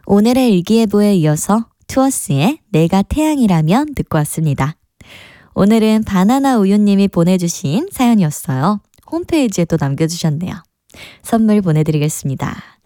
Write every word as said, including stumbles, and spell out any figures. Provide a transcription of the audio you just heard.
오늘의 일기예보에 이어서 투어스의 내가 태양이라면 듣고 왔습니다. 오늘은 바나나 우유님이 보내주신 사연이었어요. 홈페이지에 또 남겨주셨네요. 선물 보내드리겠습니다.